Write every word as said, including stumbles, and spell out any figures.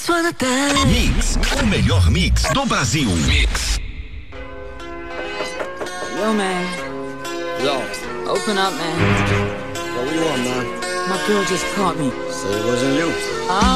sua Natal. Mix, o melhor mix do Brasil. Mix. Yo, man. Yo. Open up, man. Yo, what you want, man? My girl just caught me. Say it wasn't you. Ah.